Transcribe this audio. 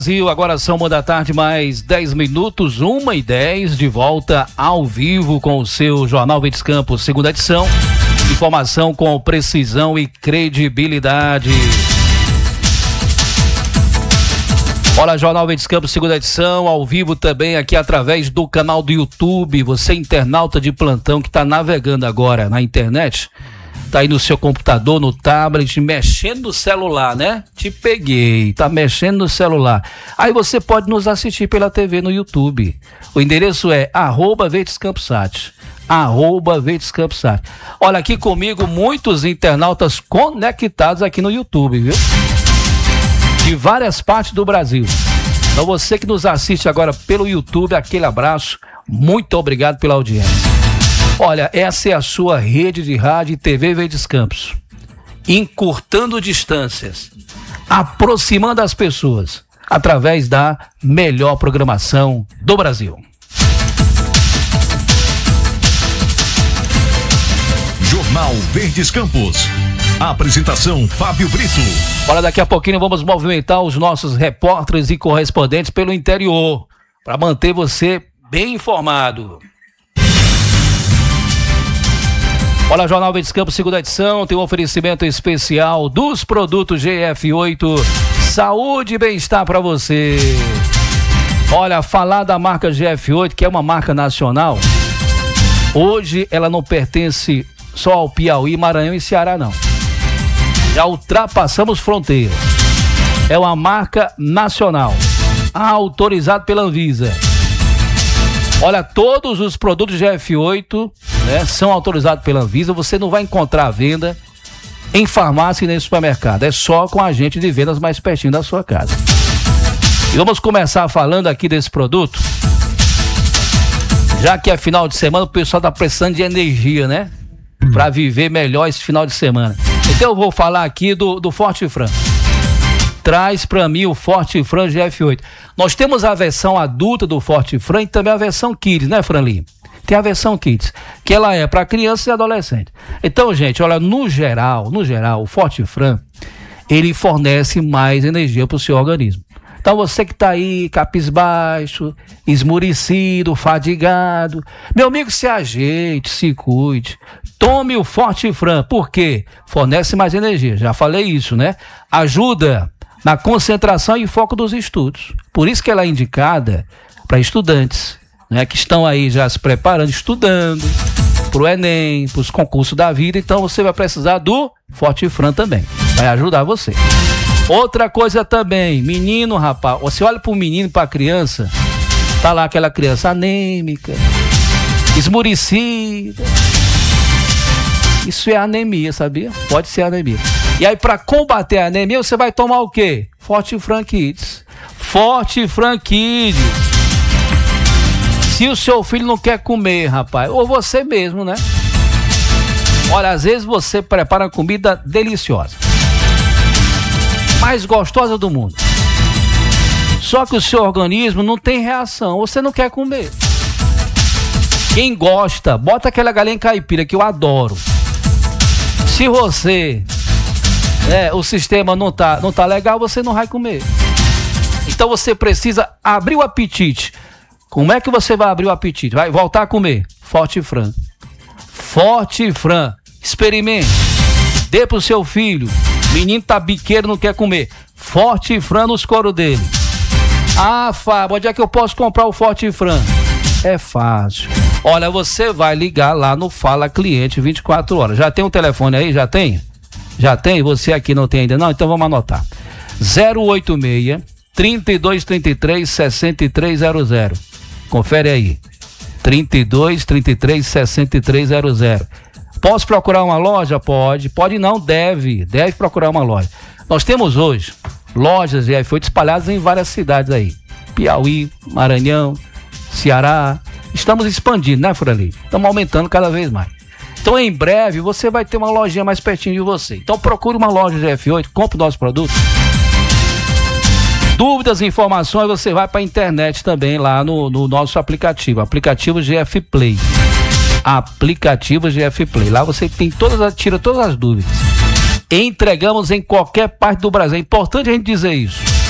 Brasil, agora são 1h mais 10 minutos, 1h10, de volta ao vivo com o seu Jornal Verdes Campos, segunda edição. Informação com precisão e credibilidade. Olha, Jornal Verdes Campos, segunda edição, ao vivo também aqui através do canal do YouTube. Você, internauta de plantão que está navegando agora na internet, tá aí no seu computador, no tablet, mexendo no celular, né? Te peguei, tá mexendo no celular. Aí você pode nos assistir pela TV no YouTube. O endereço é @VerdesCamposSat. @VerdesCamposSat. Olha, aqui comigo muitos internautas conectados aqui no YouTube, viu? De várias partes do Brasil. Então você que nos assiste agora pelo YouTube, aquele abraço, muito obrigado pela audiência. Olha, essa é a sua rede de rádio e TV Verdes Campos, encurtando distâncias, aproximando as pessoas, através da melhor programação do Brasil. Jornal Verdes Campos. Apresentação Fábio Brito. Olha, daqui a pouquinho vamos movimentar os nossos repórteres e correspondentes pelo interior, para manter você bem informado. Olha, Jornal Verdes Campos, segunda edição, tem um oferecimento especial dos produtos GF8, saúde e bem-estar para você. Olha, falar da marca GF8, que é uma marca nacional, hoje ela não pertence só ao Piauí, Maranhão e Ceará, não. Já ultrapassamos fronteiras. É uma marca nacional, autorizada pela Anvisa. Olha, todos os produtos GF8, né, são autorizados pela Anvisa. Você não vai encontrar a venda em farmácia e nem supermercado. É só com a agente de vendas mais pertinho da sua casa. E vamos começar falando aqui desse produto. Já que é final de semana, o pessoal está precisando de energia, né? Para viver melhor esse final de semana. Então eu vou falar aqui do Forte Fran. Traz para mim o Forte Fran GF8. Nós temos a versão adulta do Forte Fran e também a versão Kids, né, Franli? Tem a versão Kids, que ela é para crianças e adolescentes. Então, gente, olha, no geral, o Forte Fran, ele fornece mais energia para o seu organismo. Então, você que tá aí, capisbaixo, esmurecido, fadigado, meu amigo, se ajeite, se cuide. Tome o Forte Fran, por quê? Fornece mais energia, já falei isso, né? Ajuda na concentração e foco dos estudos. Por isso que ela é indicada para estudantes, né, que estão aí já se preparando, estudando para o Enem, para os concursos da vida. Então você vai precisar do Forte Fran também. Vai ajudar você. Outra coisa também, menino, rapaz, você olha para o menino, para a criança, tá lá aquela criança anêmica, esmurecida. Isso é anemia, sabia? Pode ser anemia. E aí, para combater a anemia, você vai tomar o quê? Forte Fran Kids. Forte Fran Kids. Se o seu filho não quer comer, rapaz, ou você mesmo, né? Olha, às vezes você prepara comida deliciosa, mais gostosa do mundo. Só que o seu organismo não tem reação, você não quer comer. Quem gosta, bota aquela galinha caipira que eu adoro. Se você, o sistema não tá legal, você não vai comer. Então você precisa abrir o apetite. Como é que você vai abrir o apetite? Vai voltar a comer? Forte Fran. Forte Fran. Experimente. Dê pro seu filho. Menino tá biqueiro, não quer comer. Forte Fran nos coros dele. Ah, Fábio, onde é que eu posso comprar o Forte Fran? É fácil. Olha, você vai ligar lá no Fala Cliente 24 horas. Já tem um telefone aí? Já tem? Já tem? Você aqui não tem ainda não? Então vamos anotar. 086-3233-6300. Confere aí. 3233-6300. Posso procurar uma loja? Pode. Pode não, deve procurar uma loja. Nós temos hoje lojas de GF8 espalhadas em várias cidades aí. Piauí, Maranhão, Ceará. Estamos expandindo, né, Furali? Estamos aumentando cada vez mais. Então, em breve, você vai ter uma lojinha mais pertinho de você. Então, procure uma loja GF8, compre o nosso produto. Dúvidas, informações, você vai para a internet também, lá no nosso aplicativo GF Play. Aplicativo GF Play. Lá você tem tira todas as dúvidas. Entregamos em qualquer parte do Brasil. É importante a gente dizer isso.